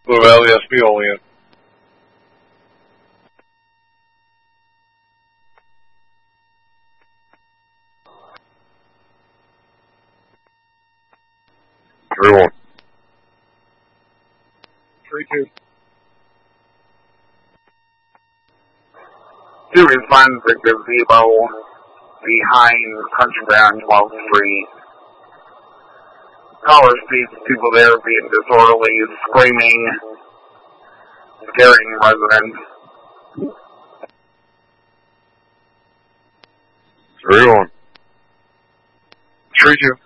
Blue Valley SP Olean. Everyone. 3-2. Two responds to gazebo behind Country Ground 12th Street. Caller sees people there being disorderly, screaming, scaring residents. 3-1. 3-2.